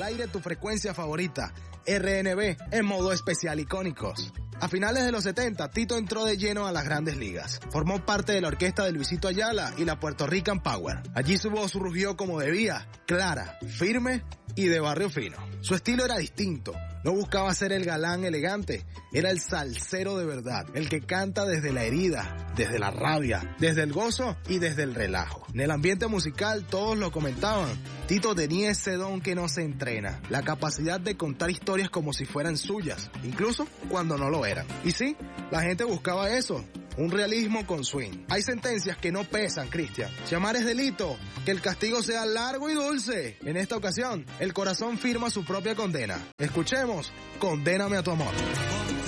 aire tu frecuencia favorita, RNB, en modo especial icónicos. A finales de los 70, Tito entró de lleno a las grandes ligas. Formó parte de la orquesta de Luisito Ayala y la Puerto Rican Power. Allí su voz rugió como debía, clara, firme y de barrio fino. Su estilo era distinto. No buscaba ser el galán elegante, era el salsero de verdad, el que canta desde la herida, desde la rabia, desde el gozo y desde el relajo. En el ambiente musical todos lo comentaban, Tito tenía ese don que no se entrena, la capacidad de contar historias como si fueran suyas, incluso cuando no lo eran. Y sí, la gente buscaba eso, un realismo con swing. Hay sentencias que no pesan, Cristian. Si amar es delito, que el castigo sea largo y dulce. En esta ocasión, el corazón firma su propia condena. Escuchemos, Condéname a tu amor.